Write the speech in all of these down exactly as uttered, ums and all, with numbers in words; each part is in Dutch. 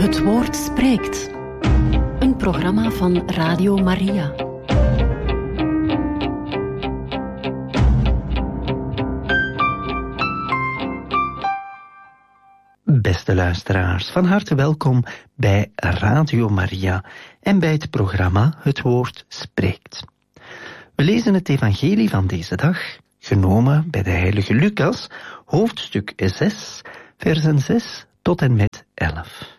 Het Woord spreekt. Een programma van Radio Maria. Beste luisteraars, van harte welkom bij Radio Maria en bij het programma Het Woord spreekt. We lezen het evangelie van deze dag, genomen bij de heilige Lucas, hoofdstuk zes, versen zes tot en met elf.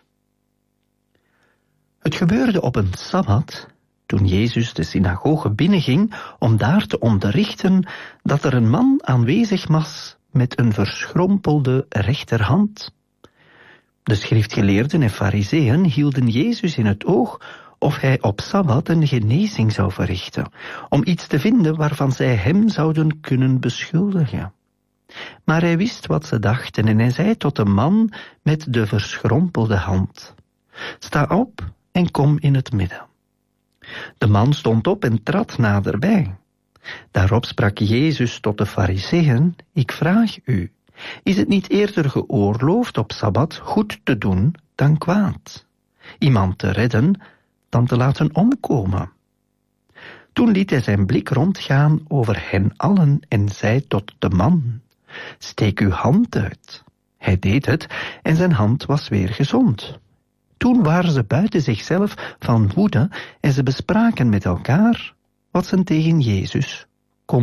Het gebeurde op een sabbat, toen Jezus de synagoge binnenging om daar te onderrichten dat er een man aanwezig was met een verschrompelde rechterhand. De schriftgeleerden en farizeeën hielden Jezus in het oog of hij op sabbat een genezing zou verrichten, om iets te vinden waarvan zij hem zouden kunnen beschuldigen. Maar hij wist wat ze dachten en hij zei tot de man met de verschrompelde hand: Sta op en kom in het midden. De man stond op en trad naderbij. Daarop sprak Jezus tot de farizeeën: Ik vraag u, is het niet eerder geoorloofd op sabbat goed te doen dan kwaad, iemand te redden dan te laten omkomen? Toen liet hij zijn blik rondgaan over hen allen en zei tot de man: Steek uw hand uit. Hij deed het en zijn hand was weer gezond. Toen waren ze buiten zichzelf van woede en ze bespraken met elkaar wat ze tegen Jezus